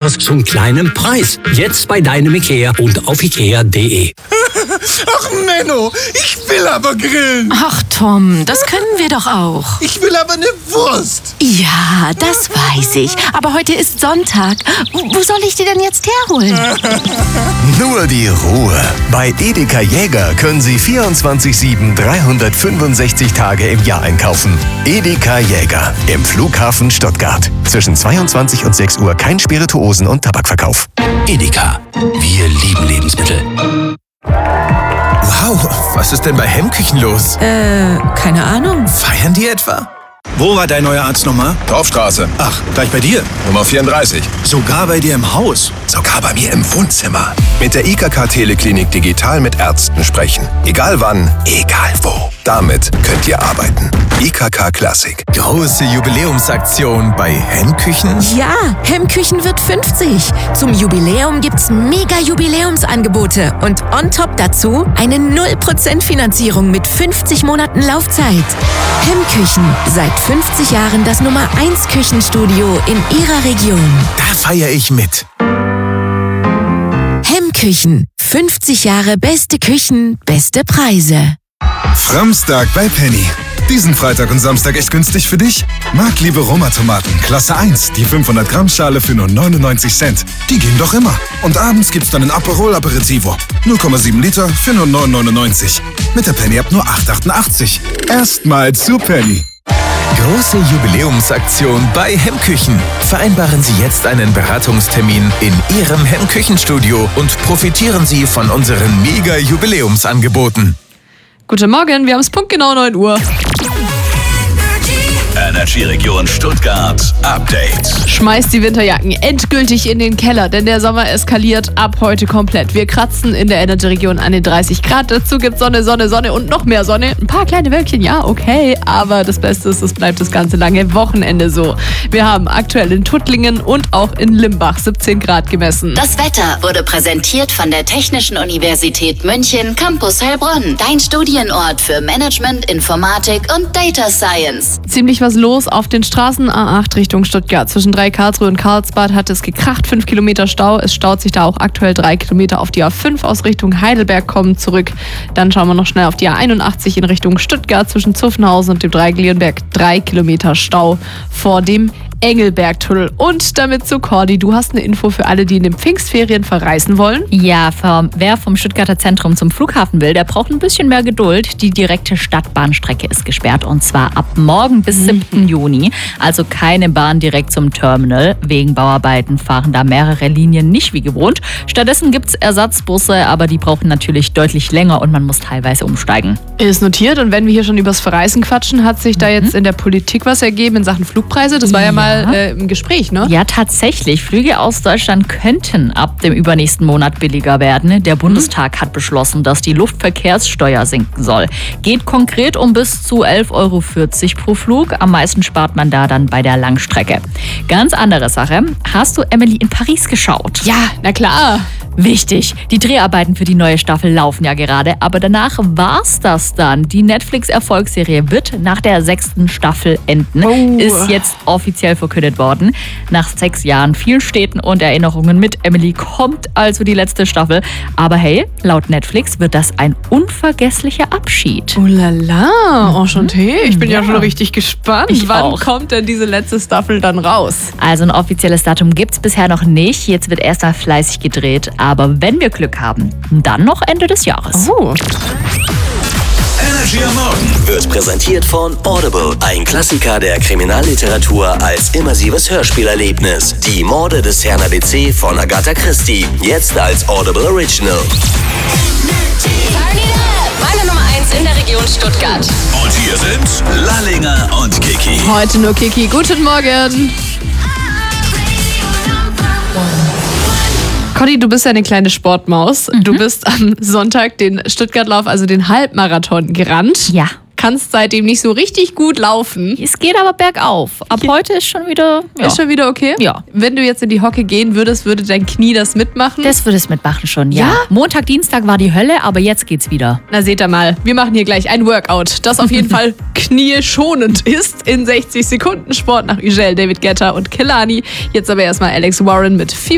Sofas zum kleinen Preis. Jetzt bei deinem Ikea und auf ikea.de. Ach Menno, ich will aber grillen. Ach Tom, das können wir doch auch. Ich will aber eine Wurst. Ja, das weiß ich. Aber heute ist Sonntag. Wo soll ich die denn jetzt herholen? Nur die Ruhe. Bei Edeka Jäger können Sie 24/7 365 Tage im Jahr einkaufen. Edeka Jäger im Flughafen Stuttgart. Zwischen 22 und 6 Uhr kein Spirituosen- und Tabakverkauf. Edeka. Wir lieben Lebensmittel. Wow, was ist denn bei Hemmküchen los? Keine Ahnung. Feiern die etwa? Wo war dein neuer Arzt nochmal? Dorfstraße. Ach, gleich bei dir. Nummer 34. Sogar bei dir im Haus. Sogar bei mir im Wohnzimmer. Mit der IKK Teleklinik digital mit Ärzten sprechen. Egal wann, egal wo. Damit könnt ihr arbeiten. IKK Klassik. Große Jubiläumsaktion bei Hemmküchen. Ja, Hemmküchen wird 50. Zum Jubiläum gibt's mega Jubiläumsangebote. Und on top dazu eine 0% Finanzierung mit 50 Monaten Laufzeit. Hemmküchen. Seit 50 Jahren das Nummer 1 Küchenstudio in Ihrer Region. Da feiere ich mit. Hemmküchen. 50 Jahre beste Küchen, beste Preise. Framstag bei Penny. Diesen Freitag und Samstag echt günstig für dich? Marktliebe Roma-Tomaten, Klasse 1, die 500 Gramm Schale für nur 99 Cent. Die gehen doch immer. Und abends gibt's dann ein Aperol Aperitivo. 0,7 Liter für nur 9,99. Mit der Penny ab nur 8,88. Erstmal zu Penny. Große Jubiläumsaktion bei Hemmküchen. Vereinbaren Sie jetzt einen Beratungstermin in Ihrem Hemmküchenstudio und profitieren Sie von unseren Mega-Jubiläumsangeboten. Guten Morgen, wir haben es punktgenau 9 Uhr. Energy Region Stuttgart Update. Schmeißt die Winterjacken endgültig in den Keller, denn der Sommer eskaliert ab heute komplett. Wir kratzen in der Energy Region an den 30 Grad. Dazu gibt es Sonne, Sonne, Sonne und noch mehr Sonne. Ein paar kleine Wölkchen, ja, okay. Aber das Beste ist, es bleibt das ganze lange Wochenende so. Wir haben aktuell in Tuttlingen und auch in Limbach 17 Grad gemessen. Das Wetter wurde präsentiert von der Technischen Universität München, Campus Heilbronn. Dein Studienort für Management, Informatik und Data Science. Ziemlich was los auf den Straßen A8 Richtung Stuttgart. Zwischen Karlsruhe und Karlsbad hat es gekracht, 5 Kilometer Stau. Es staut sich da auch aktuell 3 Kilometer auf die A5 aus Richtung Heidelberg kommen zurück. Dann schauen wir noch schnell auf die A81 in Richtung Stuttgart zwischen Zuffenhausen und dem Dreieckleonberg. 3 Kilometer Stau vor dem Engelbergtunnel. Und damit zu Cordi. Du hast eine Info für alle, die in den Pfingstferien verreisen wollen. Ja, wer vom Stuttgarter Zentrum zum Flughafen will, der braucht ein bisschen mehr Geduld. Die direkte Stadtbahnstrecke ist gesperrt und zwar ab morgen bis 7. Juni. Also keine Bahn direkt zum Terminal. Wegen Bauarbeiten fahren da mehrere Linien nicht wie gewohnt. Stattdessen gibt es Ersatzbusse, aber die brauchen natürlich deutlich länger und man muss teilweise umsteigen. Ist notiert. Und wenn wir hier schon übers Verreisen quatschen, hat sich da jetzt in der Politik was ergeben in Sachen Flugpreise. Das war ja mal im Gespräch, ne? Ja, tatsächlich. Flüge aus Deutschland könnten ab dem übernächsten Monat billiger werden. Der Bundestag hat beschlossen, dass die Luftverkehrssteuer sinken soll. Geht konkret um bis zu 11,40 Euro pro Flug. Am meisten spart man da dann bei der Langstrecke. Ganz andere Sache. Hast du Emily in Paris geschaut? Ja, na klar. Wichtig, die Dreharbeiten für die neue Staffel laufen ja gerade, aber danach war's das dann. Die Netflix-Erfolgsserie wird nach der 6. Staffel enden, ist jetzt offiziell verkündet worden. Nach 6 Jahren, vielen Städten und Erinnerungen mit Emily kommt also die letzte Staffel. Aber hey, laut Netflix wird das ein unvergesslicher Abschied. Oh la la, Enchanté. Ich bin ja schon richtig gespannt. Wann kommt denn diese letzte Staffel dann raus? Also ein offizielles Datum gibt's bisher noch nicht. Jetzt wird erst mal fleißig gedreht. Aber wenn wir Glück haben, dann noch Ende des Jahres. Oh. Energy am Morgen wird präsentiert von Audible, ein Klassiker der Kriminalliteratur als immersives Hörspielerlebnis. Die Morde des Herrn ABC von Agatha Christie, jetzt als Audible Original. Meine Nummer 1 in der Region Stuttgart. Und hier sind Lallinger und Kiki. Heute nur Kiki. Guten Morgen. Conny, du bist ja eine kleine Sportmaus. Du bist am Sonntag den Stuttgartlauf, also den Halbmarathon, gerannt. Ja. Kannst seitdem nicht so richtig gut laufen. Es geht aber bergauf. Ab heute ist schon wieder... Ja. Ist schon wieder okay? Ja. Wenn du jetzt in die Hocke gehen würdest, würde dein Knie das mitmachen? Das würde es mitmachen schon, ja. Montag, Dienstag war die Hölle, aber jetzt geht's wieder. Na seht ihr mal, wir machen hier gleich ein Workout, das auf jeden Fall knieschonend ist. In 60 Sekunden Sport nach Ugel, David Guetta und Kehlani. Jetzt aber erstmal Alex Warren mit